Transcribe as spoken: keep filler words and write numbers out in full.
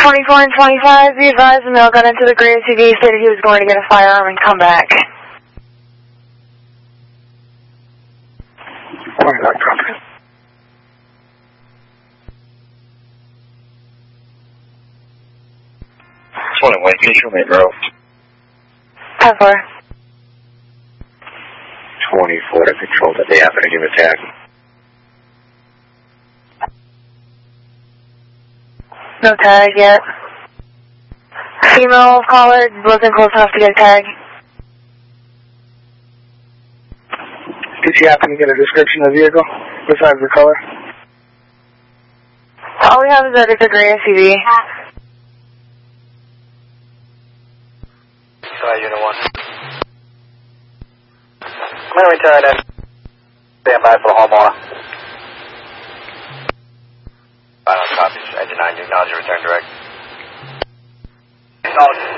twenty-four and twenty-five, be advised the male got into the gray S U V, stated he was going to get a firearm and come back. twenty-nine, copy. twenty-one, can you show me, bro? ten four. twenty-four to control that they happen to give a tag. No tag yet. Female caller wasn't close enough to get a tag. Did you happen to get a description of the vehicle besides the color? All we have is that it's a gray S U V. Sorry, Unit one. I'm going to return in. Stand by for the homeowner. Final copies. Engine nine, you acknowledge your return direct. Acknowledge.